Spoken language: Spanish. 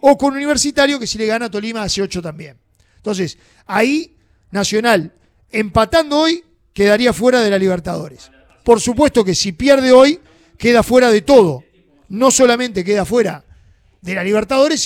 o con Universitario, que si le gana a Tolima hace 8 también. Entonces, ahí Nacional, empatando hoy, quedaría fuera de la Libertadores. Por supuesto que si pierde hoy, queda fuera de todo. No solamente queda fuera de la Libertadores,